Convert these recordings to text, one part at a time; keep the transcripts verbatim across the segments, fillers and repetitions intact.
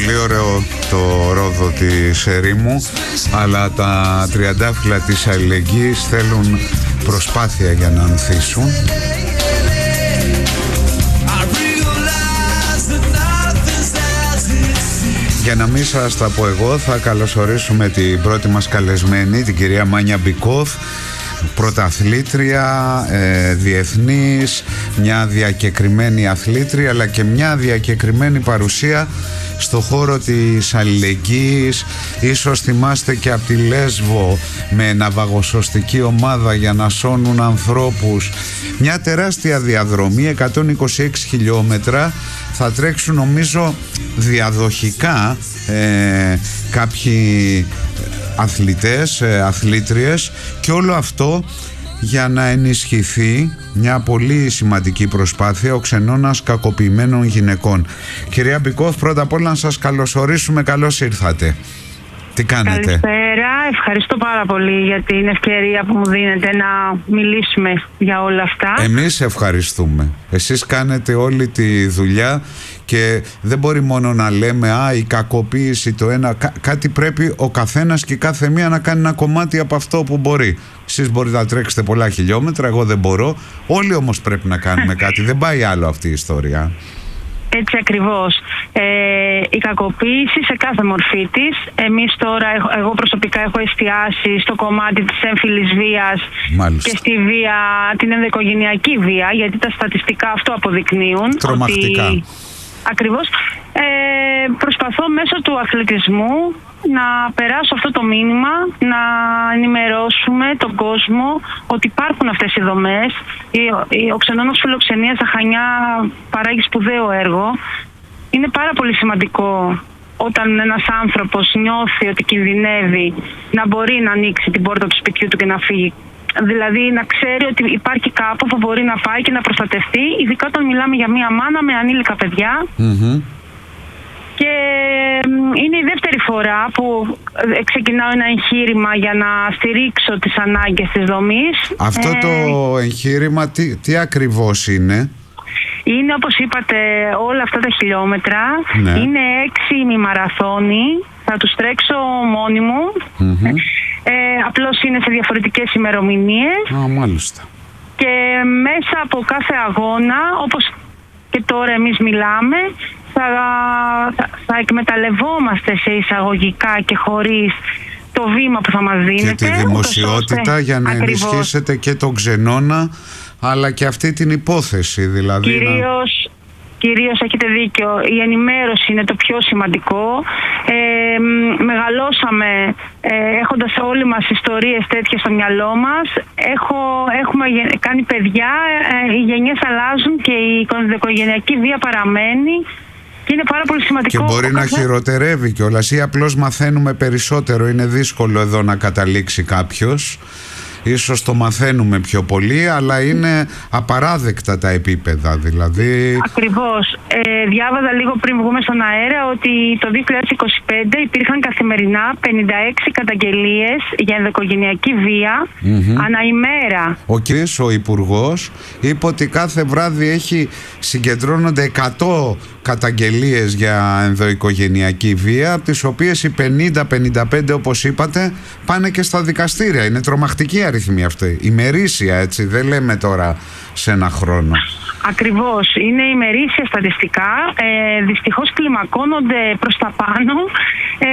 πολύ ωραίο το ρόδο της ερήμου, αλλά τα τριαντάφυλλα της αλληλεγγύης θέλουν προσπάθεια για να ανθίσουν. Για να μην σας τα πω εγώ, θα καλωσορίσουμε την πρώτη μας καλεσμένη, την κυρία Μάνια Μπικόφ, πρωταθλήτρια, ε, διεθνής, μια διακεκριμένη αθλήτρια, αλλά και μια διακεκριμένη παρουσία στο χώρο της αλληλεγγύης. Ίσως θυμάστε και από τη Λέσβο με ναυαγοσωστική ομάδα για να σώνουν ανθρώπους. Μια τεράστια διαδρομή, εκατόν είκοσι έξι χιλιόμετρα. Θα τρέξουν νομίζω διαδοχικά ε, κάποιοι αθλητές, ε, αθλήτριες, και όλο αυτό για να ενισχυθεί μια πολύ σημαντική προσπάθεια, ο ξενώνας κακοποιημένων γυναικών. Κυρία Μπικόφ, πρώτα απ' όλα να σας καλωσορίσουμε, καλώς ήρθατε. Τι κάνετε? Καλησπέρα, ευχαριστώ πάρα πολύ για την ευκαιρία που μου δίνετε να μιλήσουμε για όλα αυτά. Εμείς ευχαριστούμε. Εσείς κάνετε όλη τη δουλειά και δεν μπορεί μόνο να λέμε «Α, η κακοποίηση το ένα». Κά- κάτι πρέπει ο καθένας και κάθε μία να κάνει ένα κομμάτι από αυτό που μπορεί. Εσείς μπορείτε να τρέξετε πολλά χιλιόμετρα, εγώ δεν μπορώ. Όλοι όμως πρέπει να κάνουμε κάτι. Δεν πάει άλλο αυτή η ιστορία. Έτσι ακριβώς. Ε, η κακοποίηση σε κάθε μορφή της. Εμείς τώρα, εγώ προσωπικά έχω εστιάσει στο κομμάτι της έμφυλης βίας. Μάλιστα. Και στη βία, την ενδοοικογενειακή βία, γιατί τα στατιστικά αυτό αποδεικνύουν. Τρομακτικά. Ότι, ακριβώς. Ε, προσπαθώ μέσω του αθλητισμού να περάσω αυτό το μήνυμα, να ενημερώσουμε τον κόσμο ότι υπάρχουν αυτές οι δομές. Ο ξενώνας φιλοξενίας στα Χανιά παράγει σπουδαίο έργο. Είναι πάρα πολύ σημαντικό όταν ένας άνθρωπος νιώθει ότι κινδυνεύει να μπορεί να ανοίξει την πόρτα του σπιτιού του και να φύγει. Δηλαδή να ξέρει ότι υπάρχει κάπου που μπορεί να πάει και να προστατευτεί, ειδικά όταν μιλάμε για μία μάνα με ανήλικα παιδιά. Mm-hmm. Και είναι η δεύτερη φορά που ξεκινάω ένα εγχείρημα για να στηρίξω τις ανάγκες της δομής. Αυτό ε... το εγχείρημα τι, τι ακριβώς είναι? Είναι, όπως είπατε, όλα αυτά τα χιλιόμετρα. Ναι. Είναι έξι ημιμαραθώνοι. Θα τους τρέξω μόνη μου. Mm-hmm. Ε, απλώς είναι σε διαφορετικές ημερομηνίες. Α, μάλιστα. Και μέσα από κάθε αγώνα, όπως και τώρα εμείς μιλάμε, θα, θα, θα εκμεταλλευόμαστε σε εισαγωγικά και χωρίς το βήμα που θα μας δίνετε. Και τη δημοσιότητα ώστε, για να ακριβώς ενισχύσετε και τον ξενώνα, αλλά και αυτή την υπόθεση δηλαδή. Κυρίως, να... κυρίως έχετε δίκιο, η ενημέρωση είναι το πιο σημαντικό. Ε, μεγαλώσαμε ε, έχοντας όλοι μας ιστορίες τέτοιες στο μυαλό μας. Έχω, έχουμε κάνει παιδιά, ε, οι γενιές αλλάζουν και η οικογενειακή βία παραμένει. Και είναι πάρα πολύ σημαντικό. Και μπορεί να καθέ... χειροτερεύει κιόλας ή απλώς μαθαίνουμε περισσότερο. Είναι δύσκολο εδώ να καταλήξει κάποιος. Ίσως το μαθαίνουμε πιο πολύ, αλλά είναι απαράδεκτα τα επίπεδα, δηλαδή. Ακριβώς. Ε, διάβαζα λίγο πριν βγούμε στον αέρα ότι το δύο χιλιάδες είκοσι πέντε υπήρχαν καθημερινά πενήντα έξι καταγγελίες για ενδοοικογενειακή βία mm-hmm. ανά ημέρα. Ο κ. ο Υπουργός είπε ότι κάθε βράδυ έχει συγκεντρώνονται εκατό καταγγελίες για ενδοοικογενειακή βία, από τις οποίες οι πενήντα με πενήντα πέντε, όπως είπατε, πάνε και στα δικαστήρια. Είναι τρομακτική αριθμή αυτή. Ημερήσια, έτσι, δεν λέμε τώρα σε ένα χρόνο. Ακριβώς. Είναι ημερήσια στατιστικά. Ε, δυστυχώς κλιμακώνονται προς τα πάνω. Ε,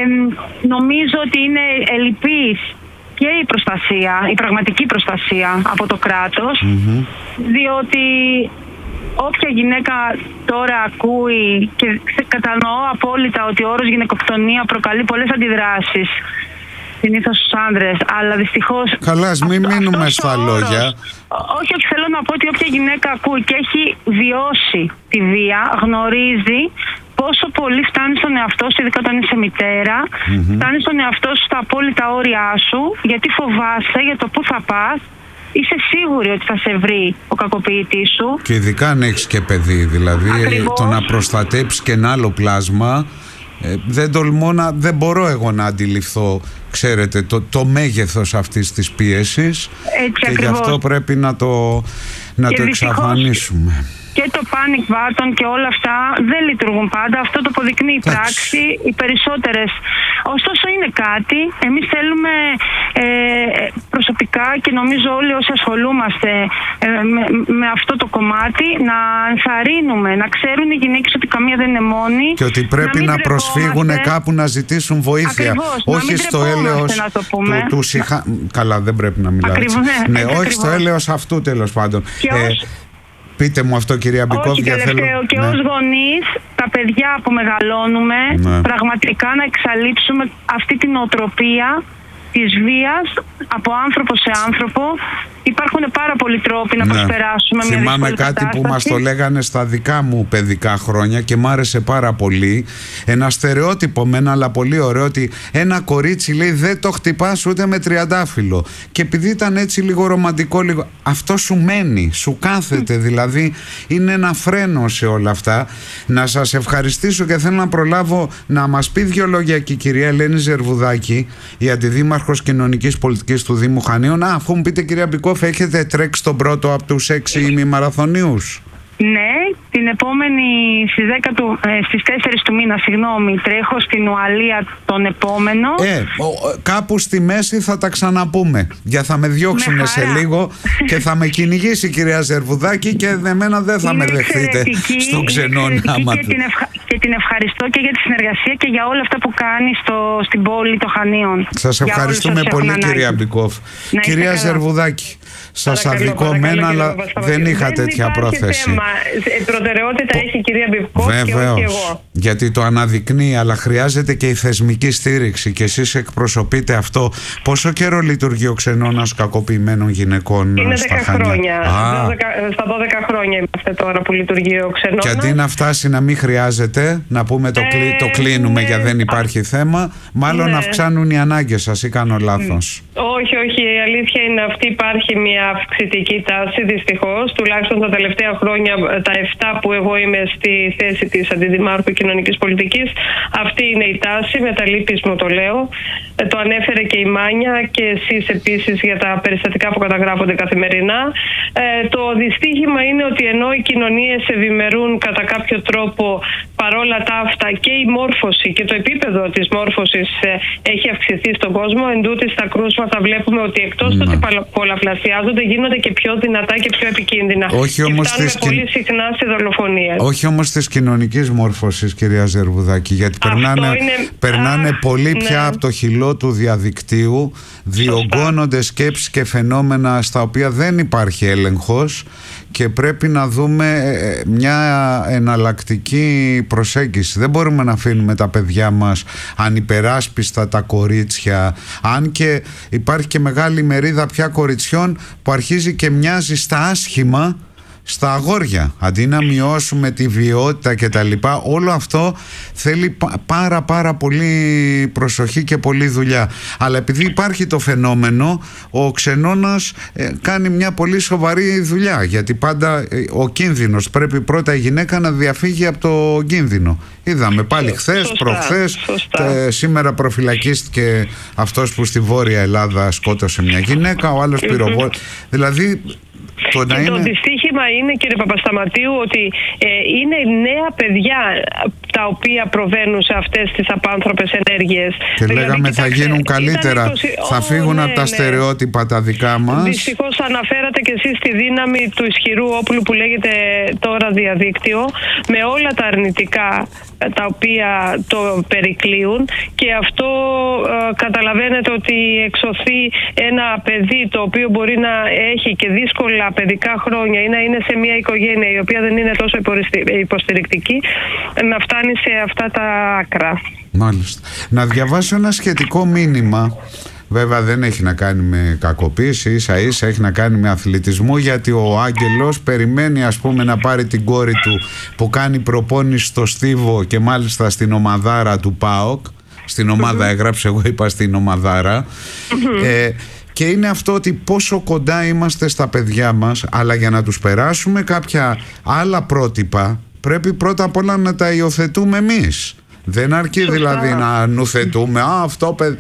νομίζω ότι είναι ελλειπής και η προστασία, η πραγματική προστασία από το κράτος, mm-hmm. διότι όποια γυναίκα τώρα ακούει, και κατανοώ απόλυτα ότι ο όρος γυναικοκτονία προκαλεί πολλές αντιδράσεις συνήθως στους άνδρες, αλλά δυστυχώς... Καλά, ας μην αυτό, μείνουμε στα λόγια. Όχι, όχι, θέλω να πω ότι όποια γυναίκα ακούει και έχει βιώσει τη βία, γνωρίζει πόσο πολύ φτάνει στον εαυτό σου, ειδικά όταν είσαι μητέρα, mm-hmm. φτάνει στον εαυτό σου στα απόλυτα όρια σου, γιατί φοβάσαι για το πού θα πας. Είσαι σίγουρη ότι θα σε βρει ο κακοποιητής σου. Και ειδικά αν έχεις και παιδί, δηλαδή. Ακριβώς. Το να προστατέψεις και ένα άλλο πλάσμα, ε, δεν τολμώ να, δεν μπορώ εγώ να αντιληφθώ, ξέρετε, το, το μέγεθος αυτής της πίεσης. Έτσι, και ακριβώς. γι' αυτό πρέπει να το, να το δυστυχώς, εξαφανίσουμε. και το panic button και όλα αυτά δεν λειτουργούν πάντα. Αυτό το αποδεικνύει η πράξη. Οι περισσότερες. Ωστόσο είναι κάτι. Εμείς θέλουμε ε, προσωπικά και νομίζω όλοι όσοι ασχολούμαστε ε, με, με αυτό το κομμάτι να ενθαρρύνουμε, να ξέρουν οι γυναίκες ότι καμία δεν είναι μόνη. Και ότι πρέπει να, να προσφύγουν κάπου να ζητήσουν βοήθεια. Ακριβώς, όχι στο έλεος του, του συχα... Καλά, δεν πρέπει να μιλάω έτσι. Ναι, ναι, όχι στο έλεος αυτού τέλος πάντων. Ε, πείτε μου αυτό, κυρία Μπικόφ. Όχι, τελευταίο. Θέλω... Και ναι. ως γονείς, τα παιδιά που μεγαλώνουμε, ναι. πραγματικά να εξαλείψουμε αυτή την οτροπία της βίας από άνθρωπο σε άνθρωπο. Υπάρχουν πάρα πολλοί τρόποι να ναι. προσπεράσουμε μια Θυμάμαι κάτι κατάσταση. που μας το λέγανε στα δικά μου παιδικά χρόνια και μ' άρεσε πάρα πολύ. Ένα στερεότυπο μεν, αλλά πολύ ωραίο, ότι ένα κορίτσι, λέει, δεν το χτυπάς ούτε με τριαντάφυλλο. Και επειδή ήταν έτσι λίγο ρομαντικό, λίγο, αυτό σου μένει, σου κάθεται. Mm. Δηλαδή είναι ένα φρένο σε όλα αυτά. Να σας ευχαριστήσω και θέλω να προλάβω να μας πει δύο λόγια και η κυρία Ελένη Ζερβουδάκη, η αντιδήμαρχος κοινωνικής πολιτικής του Δήμου Χανίων. Α, αφού μου πείτε, κυρία Μπικόφ, έχετε τρέξει τον πρώτο από τους έξι ημιμαραθωνίους? Ναι, την επόμενη στις, δέκα του, ε, στις τέσσερις του μήνα, συγγνώμη, τρέχω στην Ουαλία τον επόμενο. Ε, ο, κάπου στη μέση θα τα ξαναπούμε. Για θα με διώξουν με σε λίγο και θα με κυνηγήσει η κυρία Ζερβουδάκη και εμένα δεν θα είναι με δεχτείτε στον Ξενώνα. Και, την ευχα... και την ευχαριστώ και για τη συνεργασία και για όλα αυτά που κάνει στο, στην πόλη των Χανίων. Σας ευχαριστούμε πολύ, κυρία Μπικόφ. Κυρία καλά. Ζερβουδάκη, σας αδικώ μένα, αλλά δεν είχα δεν τέτοια πρόθεση. Θέμα. Προτεραιότητα έχει η κυρία Μπικόφ και όχι εγώ. Γιατί το αναδεικνύει, αλλά χρειάζεται και η θεσμική στήριξη και εσείς εκπροσωπείτε αυτό. Πόσο καιρό λειτουργεί ο Ξενώνας κακοποιημένων γυναικών? Είναι στα δέκα Χανιά? χρόνια. δώδεκα, στα δώδεκα χρόνια είμαστε τώρα που λειτουργεί ο Ξενώνας. Και αντί να φτάσει να μην χρειάζεται, να πούμε το, κλει, το κλείνουμε ναι, για δεν υπάρχει α, θέμα, μάλλον ναι. αυξάνουν οι ανάγκες σας, ή κάνω λάθος? Όχι, όχι. Η αλήθεια είναι αυτή, υπάρχει μια αυξητική τάση δυστυχώς. Τουλάχιστον τα τελευταία χρόνια, τα επτά που εγώ είμαι στη θέση της Αντιδημάρχου Κοινωνικής Πολιτικής, αυτή είναι η τάση. Με τα λύπης μου το λέω. Το ανέφερε και η Μάνια και εσείς επίσης για τα περιστατικά που καταγράφονται καθημερινά. Ε, το δυστύχημα είναι ότι ενώ οι κοινωνίες ευημερούν κατά κάποιο τρόπο, παρόλα τα αυτά και η μόρφωση και το επίπεδο της μόρφωσης ε, έχει αυξηθεί στον κόσμο. Εν τούτης, στα κρούσματα βλέπουμε ότι εκτός του ότι πολλαπλασιάζονται, γίνονται και πιο δυνατά και πιο επικίνδυνα. Όχι όμως και φτάνουμε πολύ συχνά σε δολοφονίες. Όχι όμως της κοινωνικής μόρφωσης, κυρία Ζερβουδάκη, γιατί περνάνε, είναι... περνάνε Α, πολύ πια ναι. από το χυλό του διαδικτύου, διωγγώνονται σκέψεις και φαινόμενα στα οποία δεν υπάρχει έλεγχος και πρέπει να δούμε μια εναλλακτική προσέγγιση. Δεν μπορούμε να αφήνουμε τα παιδιά μας ανυπεράσπιστα, τα κορίτσια, αν και υπάρχει και μεγάλη μερίδα πια κοριτσιών που αρχίζει και μοιάζει στα άσχημα στα αγόρια. Αντί να μειώσουμε τη βιαιότητα και τα λοιπά, όλο αυτό θέλει πάρα πάρα πολύ προσοχή και πολλή δουλειά. Αλλά επειδή υπάρχει το φαινόμενο, ο Ξενώνας ε, κάνει μια πολύ σοβαρή δουλειά, γιατί πάντα ε, ο κίνδυνος, πρέπει πρώτα η γυναίκα να διαφύγει από το κίνδυνο. Είδαμε πάλι χθες, προχθές, τε, σήμερα προφυλακίστηκε αυτός που στη Βόρεια Ελλάδα σκότωσε μια γυναίκα, ο άλλος πυροβόλησε. Δηλαδή το, και είναι... το δυστύχημα είναι, κύριε Παπασταματίου, ότι ε, είναι νέα παιδιά τα οποία προβαίνουν σε αυτές τις απάνθρωπες ενέργειες. Και δηλαδή, λέγαμε κοιτάξτε, θα γίνουν καλύτερα, είκοσι... θα φύγουν oh, από ναι, τα στερεότυπα ναι. τα δικά μας. Δυστυχώς αναφέρατε και εσείς τη δύναμη του ισχυρού όπλου που λέγεται τώρα διαδίκτυο, με όλα τα αρνητικά τα οποία το περικλείουν, και αυτό ε, καταλαβαίνετε ότι εξωθεί ένα παιδί το οποίο μπορεί να έχει και δύσκολα παιδικά χρόνια ή να είναι σε μια οικογένεια η οποία δεν είναι τόσο υποστηρικτική, να φτάνει σε αυτά τα άκρα. Μάλιστα. Να διαβάσω ένα σχετικό μήνυμα. Βέβαια δεν έχει να κάνει με κακοποίηση, ίσα ίσα έχει να κάνει με αθλητισμό, γιατί ο Άγγελος περιμένει, ας πούμε, να πάρει την κόρη του που κάνει προπόνηση στο Στίβο και μάλιστα στην ομαδάρα του ΠΑΟΚ. Στην ομάδα mm-hmm. έγραψε, εγώ είπα στην ομαδάρα. Mm-hmm. Ε, και είναι αυτό, ότι πόσο κοντά είμαστε στα παιδιά μας, αλλά για να τους περάσουμε κάποια άλλα πρότυπα πρέπει πρώτα απ' όλα να τα υιοθετούμε εμείς. Δεν αρκεί Σωστά. δηλαδή να νουθετούμε, α, αυτό παιδί...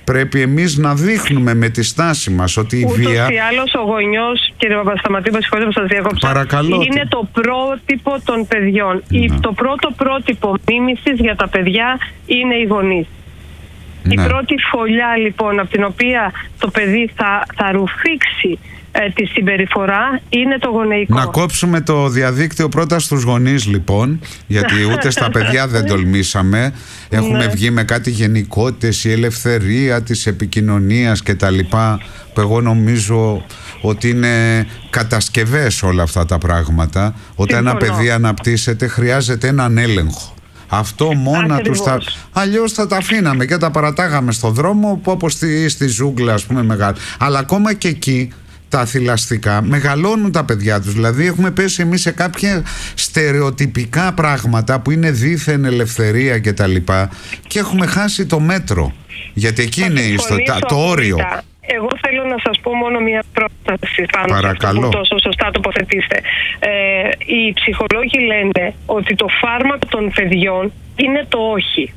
πρέπει εμείς να δείχνουμε με τη στάση μας ότι η Ούτως βία... Ούτως ή άλλως ο γονιός, κύριε Παπασταματή, με συγχωρείτε που σας διακόψα, Παρακαλώ. είναι το πρότυπο των παιδιών. Ναι. Το πρώτο πρότυπο μίμησης για τα παιδιά είναι οι γονείς. Ναι. Η πρώτη φωλιά λοιπόν από την οποία το παιδί θα, θα ρουφήξει ε, τη συμπεριφορά είναι το γονεϊκό. Να κόψουμε το διαδίκτυο πρώτα στους γονείς λοιπόν, γιατί ούτε στα παιδιά δεν τολμήσαμε. Έχουμε Ναι. βγει με κάτι γενικότητες, η ελευθερία της επικοινωνίας και τα λοιπά, που εγώ νομίζω ότι είναι κατασκευές όλα αυτά τα πράγματα. Όταν ένα Συμφωνώ. παιδί αναπτύσσεται χρειάζεται έναν έλεγχο. Αυτό μόνα τους θα... Αλλιώς θα τα αφήναμε και τα παρατάγαμε στο δρόμο, που όπως στη, στη ζούγκλα ας πούμε μεγάλη. Αλλά ακόμα και εκεί τα θηλαστικά μεγαλώνουν τα παιδιά τους. Δηλαδή έχουμε πέσει εμείς σε κάποια στερεοτυπικά πράγματα που είναι δήθεν ελευθερία και τα λοιπά, και έχουμε χάσει το μέτρο. Γιατί εκεί είναι στο, τα, το όριο. Εγώ θέλω να σας πω μόνο μια πρόταση πάνω Παρακαλώ. σε αυτό που τόσο σωστά τοποθετήστε. Ε, οι ψυχολόγοι λένε ότι το φάρμακο των παιδιών είναι το όχι.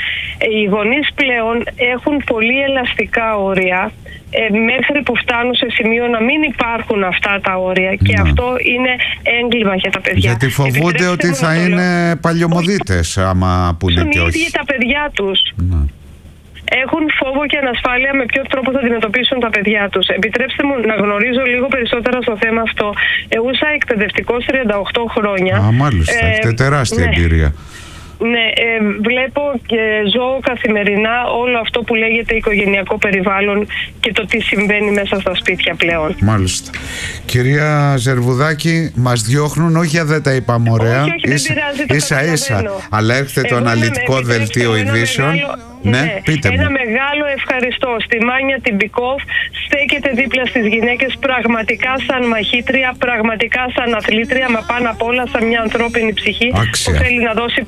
Οι γονείς πλέον έχουν πολύ ελαστικά όρια ε, μέχρι που φτάνουν σε σημείο να μην υπάρχουν αυτά τα όρια, και Να. αυτό είναι έγκλημα για τα παιδιά. Γιατί φοβούνται ότι θα είναι παλιωμοδίτες άμα πούνε και οι όχι. ίδιοι τα παιδιά τους. Να. Έχουν φόβο και ανασφάλεια με ποιο τρόπο θα αντιμετωπίσουν τα παιδιά τους. Επιτρέψτε μου να γνωρίζω λίγο περισσότερα στο θέμα αυτό. Αιούσα εκπαιδευτικός τριάντα οκτώ χρόνια. Α, μάλιστα, Ε, έχετε τεράστια ναι. εμπειρία. Ναι, ε, βλέπω και ζω καθημερινά όλο αυτό που λέγεται οικογενειακό περιβάλλον και το τι συμβαίνει μέσα στα σπίτια πλέον. Μάλιστα. Κυρία Ζερβουδάκη, μας διώχνουν, όχι αν δεν τα είπαμε ωραία. Όχι, όχι, δεν ίσα, πειράζει, το ίσα, ίσα. καταλαβαίνω. Αλλά έρχεται το Εγώ αναλυτικό με- δελτίο επιτρέψτε μου, ένα ειδήσεων. μεγάλο- Ναι, ναι, πείτε ένα μου. μεγάλο ευχαριστώ στη Μάνια την Μπικόφ. Στέκεται δίπλα στις γυναίκες πραγματικά σαν μαχήτρια, πραγματικά σαν αθλήτρια, μα πάνω απ' όλα σαν μια ανθρώπινη ψυχή Άξια. που θέλει να δώσει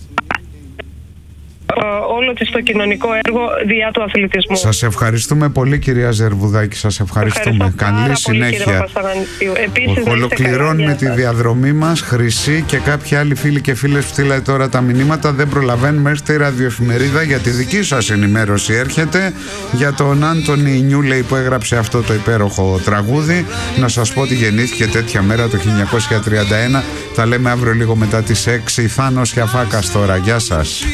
όλο της το κοινωνικό έργο διά του αθλητισμού. Σας ευχαριστούμε πολύ, κυρία Ζερβουδάκη. Σας ευχαριστούμε. Ευχαριστώ πάρα Καλή πολύ, συνέχεια. κύριε Παπασταγανίου. Επίσης, να είστε Ολοκληρώνουμε καλά. τη Γεια σας. διαδρομή μας. Χρυσή και κάποιοι άλλοι φίλοι και φίλες που στείλατε τώρα τα μηνύματα. Δεν προλαβαίνουμε, έρθει η ραδιοεφημερίδα για τη δική σας ενημέρωση. Έρχεται για τον Άντωνη Νιούλεϊ που έγραψε αυτό το υπέροχο τραγούδι. Να σας πω ότι γεννήθηκε τέτοια μέρα το χίλια εννιακόσια τριάντα ένα. Τα λέμε αύριο λίγο μετά τις έξι. Θάνος Χιαφάκας τώρα. Γεια σας.